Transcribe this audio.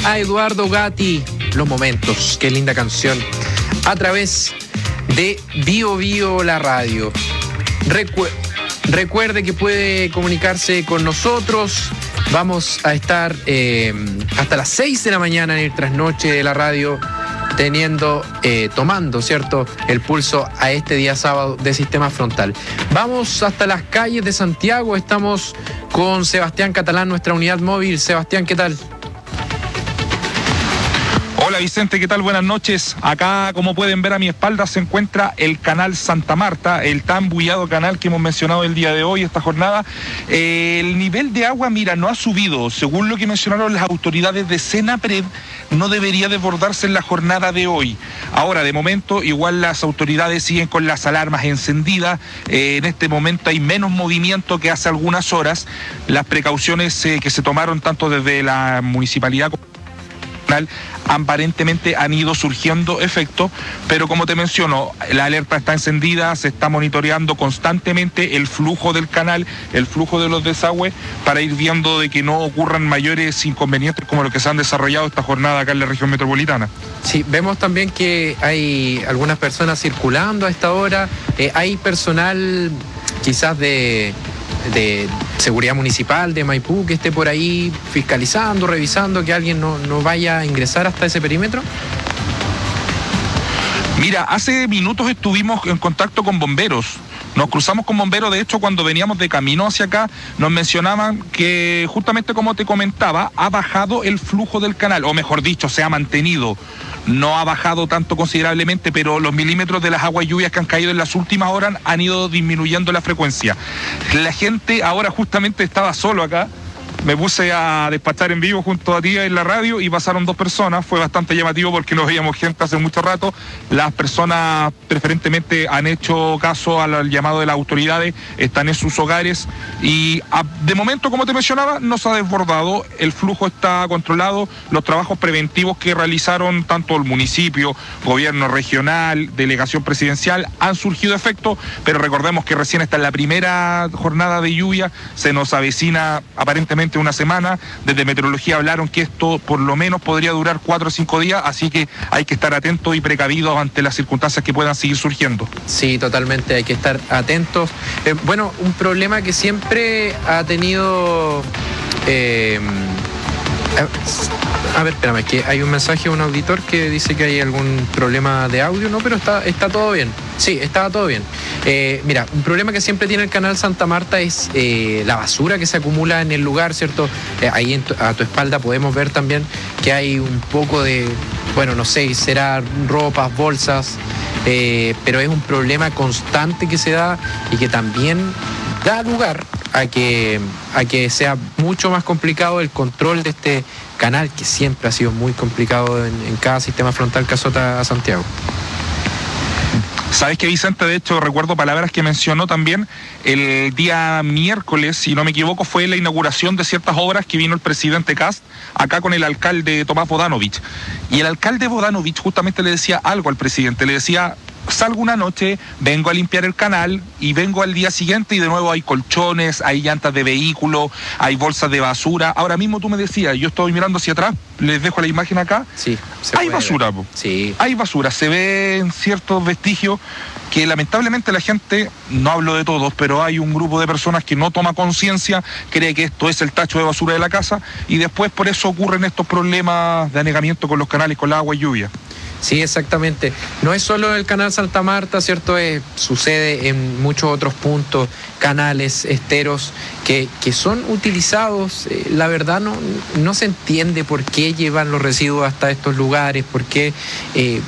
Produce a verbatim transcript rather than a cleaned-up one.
a Eduardo Gatti, Los Momentos, qué linda canción, a través de Bio Bio la radio. Recu- recuerde que puede comunicarse con nosotros. Vamos a estar eh, hasta las seis de la mañana en el trasnoche de la radio, teniendo, eh, tomando, ¿cierto?, el pulso a este día sábado de Sistema Frontal. Vamos hasta las calles de Santiago. Estamos con Sebastián Catalán, nuestra unidad móvil. Sebastián, ¿qué tal? Hola Vicente, ¿qué tal? Buenas noches. Acá, como pueden ver a mi espalda, se encuentra el canal Santa Marta, el tan bullado canal que hemos mencionado el día de hoy, esta jornada. Eh, el nivel de agua, mira, no ha subido. Según lo que mencionaron las autoridades de Senapred, no debería desbordarse en la jornada de hoy. Ahora, de momento, igual las autoridades siguen con las alarmas encendidas. Eh, en este momento hay menos movimiento que hace algunas horas. Las precauciones eh, que se tomaron tanto desde la municipalidad como aparentemente han ido surgiendo efectos, pero como te menciono, la alerta está encendida, se está monitoreando constantemente el flujo del canal, el flujo de los desagües, para ir viendo de que no ocurran mayores inconvenientes como los que se han desarrollado esta jornada acá en la región metropolitana. Sí, vemos también que hay algunas personas circulando a esta hora, eh, hay personal quizás de... de seguridad municipal de Maipú que esté por ahí fiscalizando, revisando que alguien no, no vaya a ingresar hasta ese perímetro. Mira, hace minutos estuvimos en contacto con bomberos. Nos cruzamos con bomberos, de hecho, cuando veníamos de camino hacia acá, nos mencionaban que, justamente como te comentaba, ha bajado el flujo del canal, o mejor dicho, se ha mantenido. No ha bajado tanto considerablemente, pero los milímetros de las aguas lluvias que han caído en las últimas horas han ido disminuyendo la frecuencia. La gente ahora justamente estaba solo acá. Me puse a despachar en vivo junto a ti en la radio y pasaron dos personas. Fue bastante llamativo porque no veíamos gente hace mucho rato. Las personas preferentemente han hecho caso al llamado de las autoridades, están en sus hogares y a, de momento, como te mencionaba, no se ha desbordado, el flujo está controlado. Los trabajos preventivos que realizaron tanto el municipio, gobierno regional, delegación presidencial, han surgido efectos, pero recordemos que recién está en la primera jornada de lluvia, se nos avecina aparentemente una semana. Desde meteorología hablaron que esto por lo menos podría durar cuatro o cinco días, así que hay que estar atentos y precavidos ante las circunstancias que puedan seguir surgiendo. Sí, totalmente, hay que estar atentos. Eh, bueno, un problema que siempre ha tenido... Eh, a ver, espérame, que hay un mensaje de un auditor que dice que hay algún problema de audio, ¿no? Pero está, está todo bien. Sí, estaba todo bien. Eh, mira, un problema que siempre tiene el canal Santa Marta es eh, la basura que se acumula en el lugar, ¿cierto? Eh, ahí en tu, a tu espalda podemos ver también que hay un poco de, bueno, no sé, será ropas, bolsas, eh, pero es un problema constante que se da y que también da lugar a que, a que sea mucho más complicado el control de este canal, que siempre ha sido muy complicado en, en cada sistema frontal que azota a Santiago. ¿Sabes qué, Vicente? De hecho, recuerdo palabras que mencionó también el día miércoles, si no me equivoco, fue la inauguración de ciertas obras que vino el presidente Kast acá con el alcalde Tomás Bodanovich. Y el alcalde Bodanovich justamente le decía algo al presidente, le decía: salgo una noche, vengo a limpiar el canal y vengo al día siguiente y de nuevo hay colchones, hay llantas de vehículo, hay bolsas de basura. Ahora mismo tú me decías, yo estoy mirando hacia atrás, les dejo la imagen acá. Sí, hay basura, po. Sí. Hay basura, se ven ciertos vestigios que lamentablemente la gente, no hablo de todos, pero hay un grupo de personas que no toma conciencia, cree que esto es el tacho de basura de la casa y después por eso ocurren estos problemas de anegamiento con los canales, con la agua y lluvia. Sí, exactamente. No es solo el canal Santa Marta, ¿cierto? Eh, sucede en muchos otros puntos, canales, esteros, que, que son utilizados. Eh, la verdad no, no se entiende por qué llevan los residuos hasta estos lugares, por qué... Eh,